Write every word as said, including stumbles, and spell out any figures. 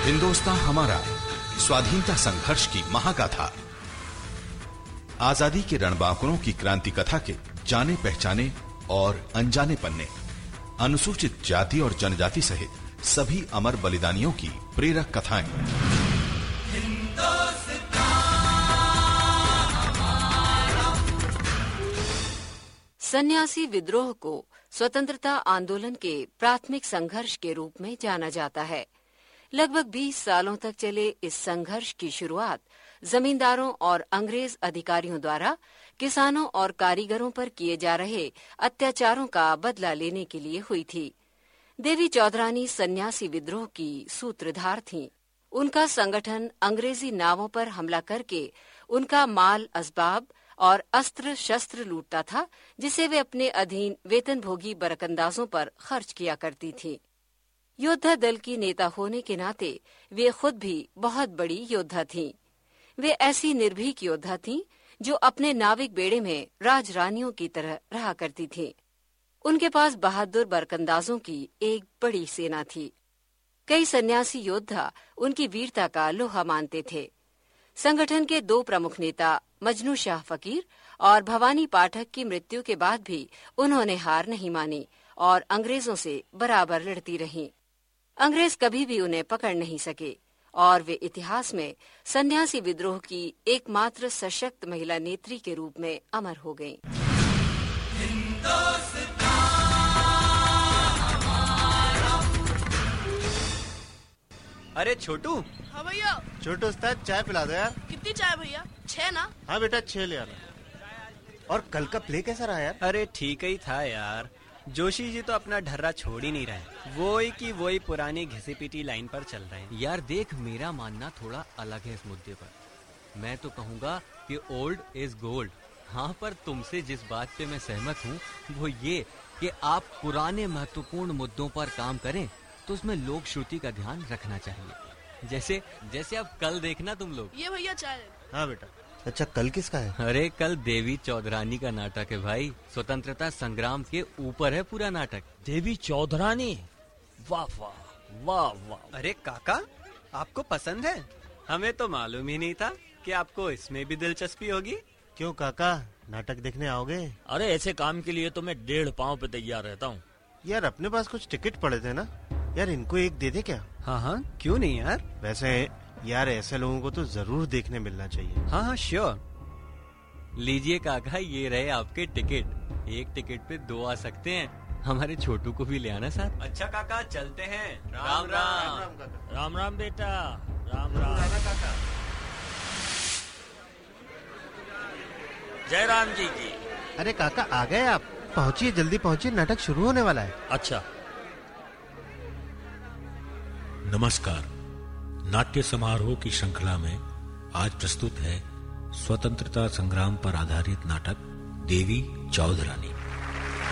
हिंदुस्तान हमारा स्वाधीनता संघर्ष की महागाथा। आजादी के रणबांकुरों की क्रांति कथा के जाने पहचाने और अनजाने पन्ने, अनुसूचित जाति और जनजाति सहित सभी अमर बलिदानियों की प्रेरक कथाएं। सन्यासी विद्रोह को स्वतंत्रता आंदोलन के प्राथमिक संघर्ष के रूप में जाना जाता है। लगभग बीस सालों तक चले इस संघर्ष की शुरुआत जमींदारों और अंग्रेज अधिकारियों द्वारा किसानों और कारीगरों पर किए जा रहे अत्याचारों का बदला लेने के लिए हुई थी। देवी चौधरानी सन्यासी विद्रोह की सूत्रधार थीं। उनका संगठन अंग्रेजी नावों पर हमला करके उनका माल असबाब और अस्त्र शस्त्र लूटता था, जिसे वे अपने अधीन वेतनभोगी बरकंदाजों पर खर्च किया करती थीं। योद्धा दल की नेता होने के नाते वे खुद भी बहुत बड़ी योद्धा थीं। वे ऐसी निर्भीक योद्धा थीं जो अपने नाविक बेड़े में राजरानियों की तरह रहा करती थीं। उनके पास बहादुर बरकंदाजों की एक बड़ी सेना थी। कई सन्यासी योद्धा उनकी वीरता का लोहा मानते थे। संगठन के दो प्रमुख नेता मजनू शाह फकीर और भवानी पाठक की मृत्यु के बाद भी उन्होंने हार नहीं मानी और अंग्रेजों से बराबर लड़ती रहीं। अंग्रेज कभी भी उन्हें पकड़ नहीं सके और वे इतिहास में सन्यासी विद्रोह की एकमात्र सशक्त महिला नेत्री के रूप में अमर हो गईं। अरे छोटू। हाँ भैया। छोटू उस्ताद चाय पिला दो यार। कितनी चाय भैया? छह ना? हाँ बेटा छह ले आना। और कल का प्ले कैसा रहा यार? अरे ठीक ही था यार। जोशी जी तो अपना ढर्रा छोड़ ही नहीं रहे, वही की वही पुरानी घिसी पीटी लाइन पर चल रहे हैं। यार देख, मेरा मानना थोड़ा अलग है इस मुद्दे पर। मैं तो कहूँगा कि ओल्ड इज गोल्ड। हाँ, पर तुमसे जिस बात पे मैं सहमत हूँ वो ये कि आप पुराने महत्वपूर्ण मुद्दों पर काम करें तो उसमें लोक श्रुति का ध्यान रखना चाहिए। जैसे जैसे अब कल देखना तुम लोग। ये भैया चाय। हाँ बेटा। अच्छा कल किसका है? अरे कल देवी चौधरानी का नाटक है भाई। स्वतंत्रता संग्राम के ऊपर है पूरा नाटक। देवी चौधरानी, वाह वाह वाह वाह। अरे काका, आपको पसंद है? हमें तो मालूम ही नहीं था कि आपको इसमें भी दिलचस्पी होगी। क्यों काका, नाटक देखने आओगे? अरे ऐसे काम के लिए तो मैं डेढ़ पाँव पे तैयार रहता हूँ। यार अपने पास कुछ टिकट पड़े थे ना यार, इनको एक दे दे क्या? हाँ हाँ क्यों नहीं यार। वैसे यार ऐसे लोगों को तो जरूर देखने मिलना चाहिए। हाँ हाँ श्योर। लीजिए काका, ये रहे आपके टिकट। एक टिकट पे दो आ सकते हैं। हमारे छोटू को भी ले आना साथ। अच्छा काका चलते हैं। राम राम राम राम राम बेटा, राम राम काका। जय राम जी की। अरे काका आ गए आप? पहुँचिए, जल्दी पहुँचिए, नाटक शुरू होने वाला है। अच्छा। नमस्कार। नाट्य समारोह की श्रृंखला में आज प्रस्तुत है स्वतंत्रता संग्राम पर आधारित नाटक देवी चौधरानी।